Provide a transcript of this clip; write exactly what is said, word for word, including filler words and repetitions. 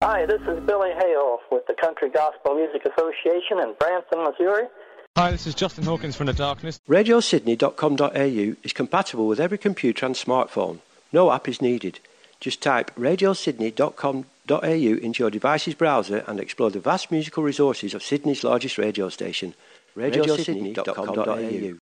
Hi, this is Billy Hale with the Country Gospel Music Association in Branson, Missouri. Hi, this is Justin Hawkins from The Darkness. radio sydney dot com dot a u is compatible with every computer and smartphone. No app is needed. Just type radio sydney dot com dot a u into your device's browser and explore the vast musical resources of Sydney's largest radio station, radio sydney dot com dot a u.